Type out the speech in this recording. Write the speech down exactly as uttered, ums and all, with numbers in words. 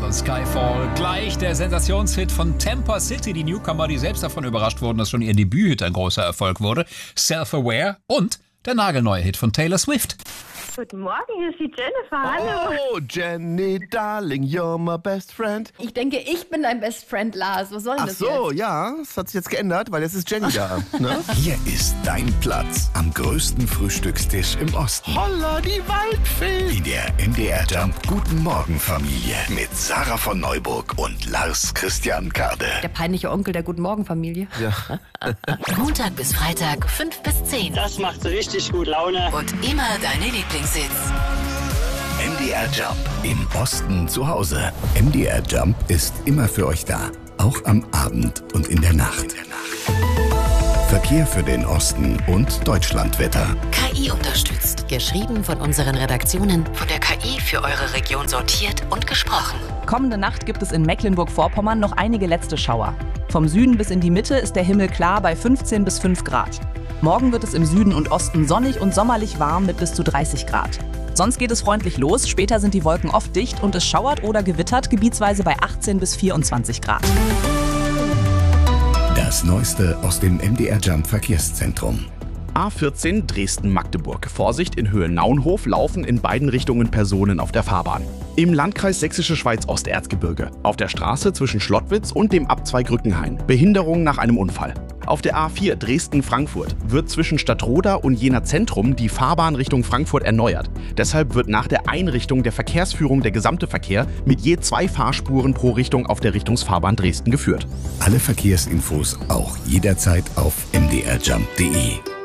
von Skyfall. Gleich der Sensationshit von Tampa City, die Newcomer, die selbst davon überrascht wurden, dass schon ihr Debüthit ein großer Erfolg wurde. Self-Aware und der nagelneue Hit von Taylor Swift. Guten Morgen, hier ist die Jennifer. Hallo. Oh, Jenny, darling, you're my best friend. Ich denke, ich bin dein Best Friend, Lars. Was soll denn Ach das so, jetzt? ja, das hat sich jetzt geändert, weil jetzt ist Jenny da. Ne? Hier ist dein Platz am größten Frühstückstisch im Osten. Holla, die Waldfee. In der M D R Jump Guten Morgen Familie mit Sarah von Neuburg und Lars Christian Kade. Der peinliche Onkel der Guten Morgen Familie. Ja. Montag bis Freitag, fünf bis zehn. Das macht richtig gut Laune. Und immer deine Lieblingshits. M D R Jump im Osten zu Hause. M D R Jump ist immer für euch da. Auch am Abend und in der Nacht. Verkehr für den Osten und Deutschlandwetter. K I unterstützt. Geschrieben von unseren Redaktionen. Von der K I für eure Region sortiert und gesprochen. Kommende Nacht gibt es in Mecklenburg-Vorpommern noch einige letzte Schauer. Vom Süden bis in die Mitte ist der Himmel klar bei fünfzehn bis fünf Grad. Morgen wird es im Süden und Osten sonnig und sommerlich warm mit bis zu dreißig Grad. Sonst geht es freundlich los, später sind die Wolken oft dicht und es schauert oder gewittert, gebietsweise bei achtzehn bis vierundzwanzig Grad. Das Neueste aus dem M D R Jump Verkehrszentrum. A vierzehn Dresden-Magdeburg. Vorsicht, in Höhe Naunhof laufen in beiden Richtungen Personen auf der Fahrbahn. Im Landkreis Sächsische Schweiz-Osterzgebirge. Auf der Straße zwischen Schlottwitz und dem Abzweig Rückenhain. Behinderung nach einem Unfall. Auf der A vier Dresden-Frankfurt wird zwischen Stadtroda und Jena Zentrum die Fahrbahn Richtung Frankfurt erneuert. Deshalb wird nach der Einrichtung der Verkehrsführung der gesamte Verkehr mit je zwei Fahrspuren pro Richtung auf der Richtungsfahrbahn Dresden geführt. Alle Verkehrsinfos auch jederzeit auf m d r jump punkt d e.